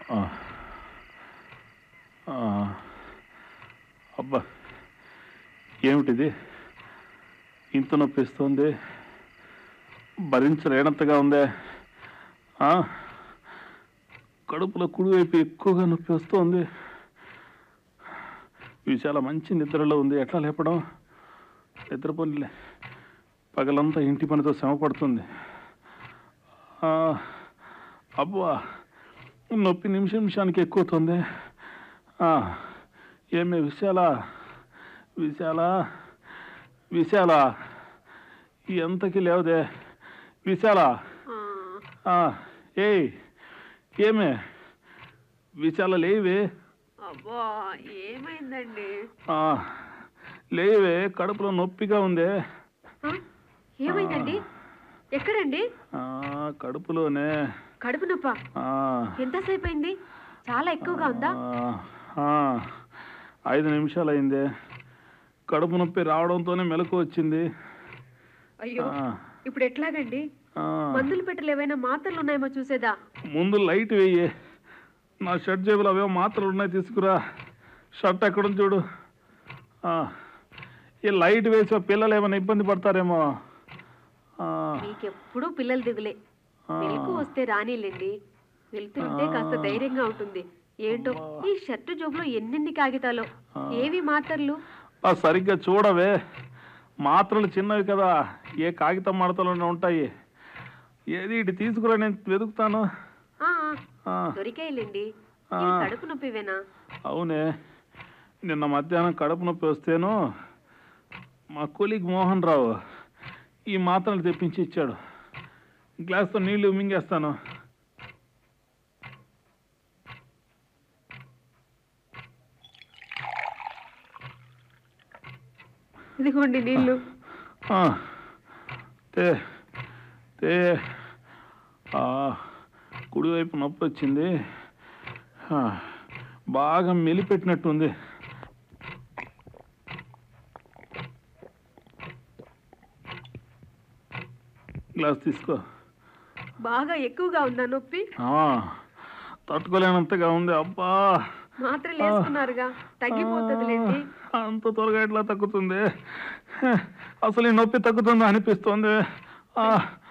ఆ, ఆ, అబ్బా ఏమిటిది ఇంత నొప్పిస్తుంది, భరించలేనంతగా ఉందే. ఆ, కడుపులో కుడివైపు ఎక్కువగా నొప్పి వస్తుంది. ఇవి చాలా మంచి నిద్రలో ఉంది, ఎట్లా లేపడం? నిద్రపోనిలే, పగలంతా ఇంటి పనితో శ్రమ పడుతుంది. ఆ, అబ్బా నొప్పి నిమిషానికి ఎక్కువవుతుంది. ఏమే విశాల, విశాల, విశాల, ఎంతకి లేవదే విశాల. ఏయ్ ఏమే విశాల, లేవే. అబ్బా ఏమైందండి? లేవే, కడుపులో నొప్పిగా ఉందే. ఏమైందండి? ఎక్కడండి? కడుపులోనే. కడుపు నొప్ప? ఎంతసేపు అయింది? చాలా ఎక్కువగా ఉందా? 5 నిమిషాలు అయిందే. కడుపు నొప్పి రావడంతోనే మెలకు వచ్చింది. అయ్యో, ఇప్పుడు ఎట్లాగండి? మందులు పెట్టలు ఏవైనా మాత్రలు ఉన్నాయేమో చూసేదా? ముందు లైట్ వెయ్యి. నా షర్ట్ జేబులో అవేమో మాత్రలు ఉన్నాయి, తీసుకురా. షర్ట్ ఎక్కడ చూడు. ఈ లైట్ వేసి పిల్లలు ఏమైనా ఇబ్బంది పడతారేమో. మీకెప్పుడు పిల్లలు దిగులే. మెలకు వస్తే రానిలేండి, వెళ్తుంటే కాస్త ధైర్యంగా ఉంటుంది. ఏంటో ఈ షర్టు జోబులో ఎన్నెన్ని కాగితాలో, ఏవి మాత్రలు? సరిగ్గా చూడవే, మాత్రలు చిన్నవి కదా, ఏ కాగితం మడతలోనే ఉంటాయి. ఏది ఇటు తీసుకురా, నేను వెతుకుతాను. దొరికాయిలేండి. కడుపు నొప్పివేనా? అవునే, నిన్న మధ్యాహ్నం కడుపు నొప్పి వస్తేను మా కొలీగ్ మోహన్ రావు ఈ మాత్రలు తెప్పించి ఇచ్చాడు. గ్లాస్తో నీళ్లు మింగేస్తాను. ఇదిగోండి నీళ్లు. కుడివైపు నొప్పి వచ్చింది, బాగా మెలిపెట్టినట్టుంది. గ్లాస్ తీసుకో. బాగా ఎక్కువగా ఉందా నొప్పి? తట్టుకోలేనంతగా ఉంది. అబ్బా, మాత్రలు వేసుకున్నారుగా, తగ్గిపోతుందిలేండి. అంత త్వరగా ఎట్లా తగ్గుతుంది? అసలు ఈ నొప్పి తగ్గుతుందా అనిపిస్తుంది.